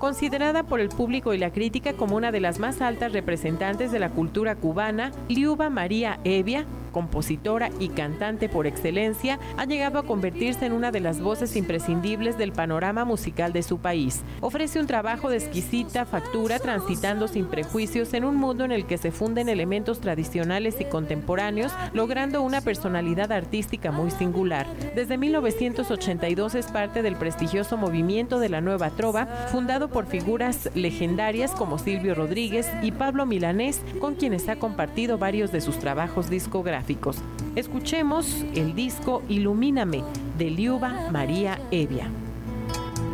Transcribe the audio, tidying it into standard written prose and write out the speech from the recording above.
Considerada por el público y la crítica como una de las más altas representantes de la cultura cubana, Liuba María Hevia, compositora y cantante por excelencia, ha llegado a convertirse en una de las voces imprescindibles del panorama musical de su país. Ofrece un trabajo de exquisita factura, transitando sin prejuicios en un mundo en el que se funden elementos tradicionales y contemporáneos, logrando una personalidad artística muy singular. Desde 1982 es parte del prestigioso movimiento de la Nueva Trova, fundado por figuras legendarias como Silvio Rodríguez y Pablo Milanés, con quienes ha compartido varios de sus trabajos discográficos. Escuchemos el disco Ilumíname de Liuba María Hevia.